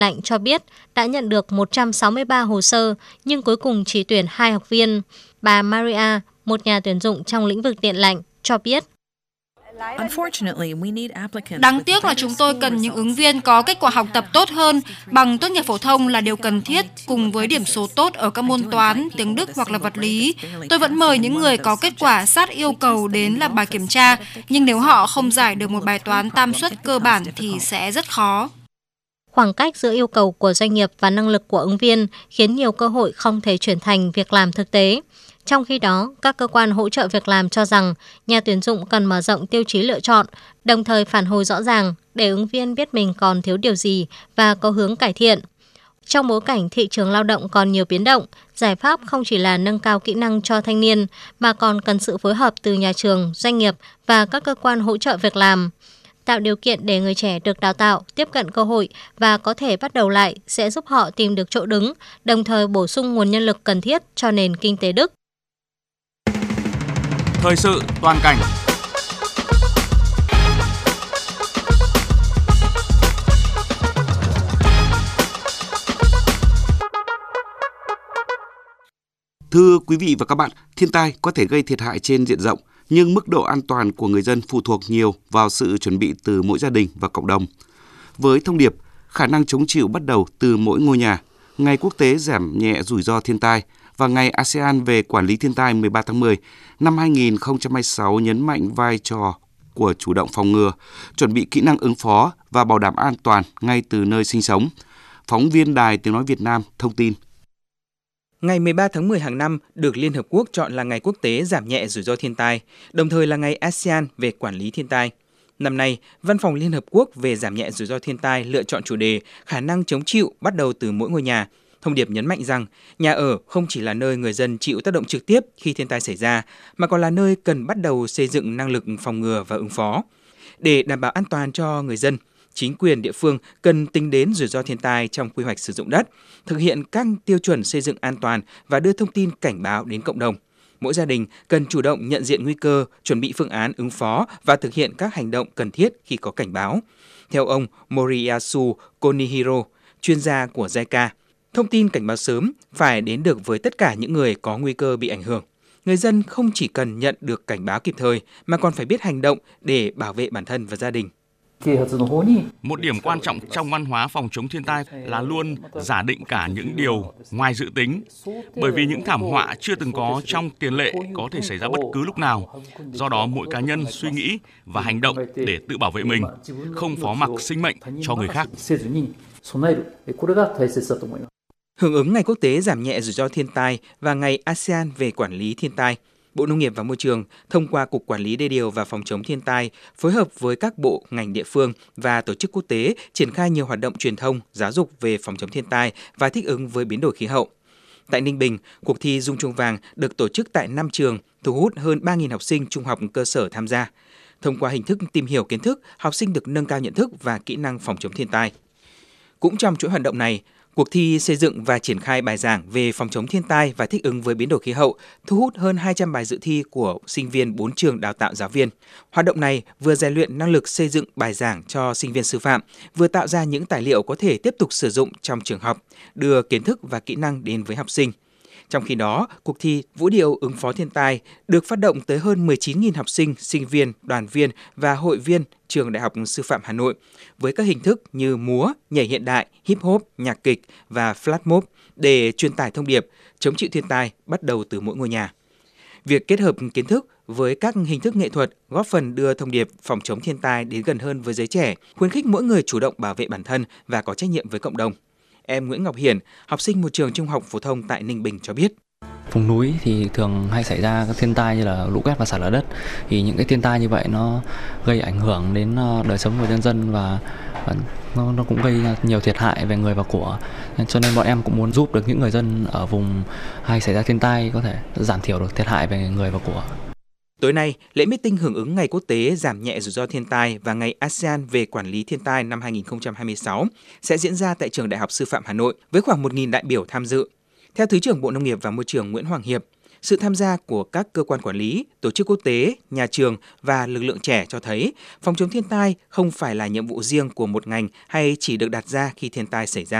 lạnh cho biết đã nhận được 163 hồ sơ nhưng cuối cùng chỉ tuyển 2 học viên. Bà Maria, một nhà tuyển dụng trong lĩnh vực điện lạnh, cho biết. Đáng tiếc là chúng tôi cần những ứng viên có kết quả học tập tốt hơn, bằng tốt nghiệp phổ thông là điều cần thiết, cùng với điểm số tốt ở các môn toán, tiếng Đức hoặc là vật lý. Tôi vẫn mời những người có kết quả sát yêu cầu đến làm bài kiểm tra, nhưng nếu họ không giải được một bài toán tam suất cơ bản thì sẽ rất khó. Khoảng cách giữa yêu cầu của doanh nghiệp và năng lực của ứng viên khiến nhiều cơ hội không thể chuyển thành việc làm thực tế. Trong khi đó, các cơ quan hỗ trợ việc làm cho rằng nhà tuyển dụng cần mở rộng tiêu chí lựa chọn, đồng thời phản hồi rõ ràng để ứng viên biết mình còn thiếu điều gì và có hướng cải thiện. Trong bối cảnh thị trường lao động còn nhiều biến động, giải pháp không chỉ là nâng cao kỹ năng cho thanh niên mà còn cần sự phối hợp từ nhà trường, doanh nghiệp và các cơ quan hỗ trợ việc làm. Tạo điều kiện để người trẻ được đào tạo, tiếp cận cơ hội và có thể bắt đầu lại sẽ giúp họ tìm được chỗ đứng, đồng thời bổ sung nguồn nhân lực cần thiết cho nền kinh tế Đức. Thời sự toàn cảnh. Thưa quý vị và các bạn, thiên tai có thể gây thiệt hại trên diện rộng, nhưng mức độ an toàn của người dân phụ thuộc nhiều vào sự chuẩn bị từ mỗi gia đình và cộng đồng. Với thông điệp, khả năng chống chịu bắt đầu từ mỗi ngôi nhà, Ngày Quốc tế giảm nhẹ rủi ro thiên tai và Ngày ASEAN về quản lý thiên tai 13 tháng 10 năm 2026 nhấn mạnh vai trò của chủ động phòng ngừa, chuẩn bị kỹ năng ứng phó và bảo đảm an toàn ngay từ nơi sinh sống. Phóng viên Đài Tiếng Nói Việt Nam thông tin. Ngày 13 tháng 10 hàng năm được Liên Hợp Quốc chọn là Ngày Quốc tế giảm nhẹ rủi ro thiên tai, đồng thời là Ngày ASEAN về quản lý thiên tai. Năm nay, Văn phòng Liên Hợp Quốc về giảm nhẹ rủi ro thiên tai lựa chọn chủ đề khả năng chống chịu bắt đầu từ mỗi ngôi nhà. Thông điệp nhấn mạnh rằng, nhà ở không chỉ là nơi người dân chịu tác động trực tiếp khi thiên tai xảy ra, mà còn là nơi cần bắt đầu xây dựng năng lực phòng ngừa và ứng phó. Để đảm bảo an toàn cho người dân, chính quyền địa phương cần tính đến rủi ro thiên tai trong quy hoạch sử dụng đất, thực hiện các tiêu chuẩn xây dựng an toàn và đưa thông tin cảnh báo đến cộng đồng. Mỗi gia đình cần chủ động nhận diện nguy cơ, chuẩn bị phương án ứng phó và thực hiện các hành động cần thiết khi có cảnh báo. Theo ông Moriyasu Konihiro, chuyên gia của JICA, thông tin cảnh báo sớm phải đến được với tất cả những người có nguy cơ bị ảnh hưởng. Người dân không chỉ cần nhận được cảnh báo kịp thời mà còn phải biết hành động để bảo vệ bản thân và gia đình. Một điểm quan trọng trong văn hóa phòng chống thiên tai là luôn giả định cả những điều ngoài dự tính, bởi vì những thảm họa chưa từng có trong tiền lệ có thể xảy ra bất cứ lúc nào. Do đó, mỗi cá nhân suy nghĩ và hành động để tự bảo vệ mình, không phó mặc sinh mệnh cho người khác. Hưởng ứng Ngày Quốc tế giảm nhẹ rủi ro thiên tai và Ngày ASEAN về quản lý thiên tai, Bộ Nông nghiệp và Môi trường thông qua Cục Quản lý Đê điều và Phòng chống thiên tai phối hợp với các bộ, ngành địa phương và tổ chức quốc tế triển khai nhiều hoạt động truyền thông, giáo dục về phòng chống thiên tai và thích ứng với biến đổi khí hậu. Tại Ninh Bình, cuộc thi Rung chuông vàng được tổ chức tại 5 trường, thu hút hơn 3.000 học sinh trung học cơ sở tham gia. Thông qua hình thức tìm hiểu kiến thức, học sinh được nâng cao nhận thức và kỹ năng phòng chống thiên tai. Cũng trong chuỗi hoạt động này, cuộc thi xây dựng và triển khai bài giảng về phòng chống thiên tai và thích ứng với biến đổi khí hậu thu hút hơn 200 bài dự thi của sinh viên 4 trường đào tạo giáo viên. Hoạt động này vừa rèn luyện năng lực xây dựng bài giảng cho sinh viên sư phạm, vừa tạo ra những tài liệu có thể tiếp tục sử dụng trong trường học, đưa kiến thức và kỹ năng đến với học sinh. Trong khi đó, cuộc thi Vũ điệu ứng phó thiên tai được phát động tới hơn 19.000 học sinh, sinh viên, đoàn viên và hội viên Trường Đại học Sư phạm Hà Nội với các hình thức như múa, nhảy hiện đại, hip hop, nhạc kịch và flash mob để truyền tải thông điệp chống chịu thiên tai bắt đầu từ mỗi ngôi nhà. Việc kết hợp kiến thức với các hình thức nghệ thuật góp phần đưa thông điệp phòng chống thiên tai đến gần hơn với giới trẻ, khuyến khích mỗi người chủ động bảo vệ bản thân và có trách nhiệm với cộng đồng. Em Nguyễn Ngọc Hiển, học sinh một trường trung học phổ thông tại Ninh Bình cho biết. Vùng núi thì thường hay xảy ra các thiên tai như là lũ quét và sạt lở đất. Thì những cái thiên tai như vậy nó gây ảnh hưởng đến đời sống của nhân dân và nó cũng gây nhiều thiệt hại về người và của. Cho nên bọn em cũng muốn giúp được những người dân ở vùng hay xảy ra thiên tai có thể giảm thiểu được thiệt hại về người và của. Tối nay, lễ meeting hưởng ứng Ngày Quốc tế giảm nhẹ rủi ro thiên tai và Ngày ASEAN về quản lý thiên tai năm 2026 sẽ diễn ra tại Trường Đại học Sư phạm Hà Nội với khoảng 1.000 đại biểu tham dự. Theo Thứ trưởng Bộ Nông nghiệp và Môi trường Nguyễn Hoàng Hiệp, Sự tham gia của các cơ quan quản lý, tổ chức quốc tế, nhà trường và lực lượng trẻ cho thấy phòng chống thiên tai không phải là nhiệm vụ riêng của một ngành hay chỉ được đặt ra khi thiên tai xảy ra.